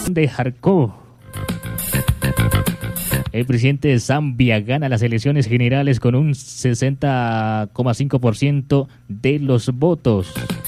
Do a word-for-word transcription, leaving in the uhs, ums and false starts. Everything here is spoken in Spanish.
de Jarkó. El presidente de Zambia gana las elecciones generales con un sesenta coma cinco por ciento de los votos.